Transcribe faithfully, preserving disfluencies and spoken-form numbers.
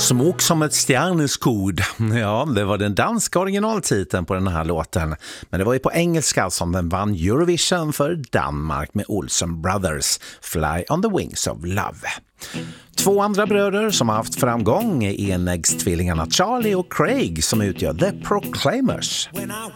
Smok som ett stjärneskod. Ja, det var den danska originaltiteln på den här låten. Men det var ju på engelska som den vann Eurovision för Danmark med Olsen Brothers, Fly on the Wings of Love. Två andra bröder som har haft framgång är enäggstvillingarna Charlie och Craig som utgör The Proclaimers. When I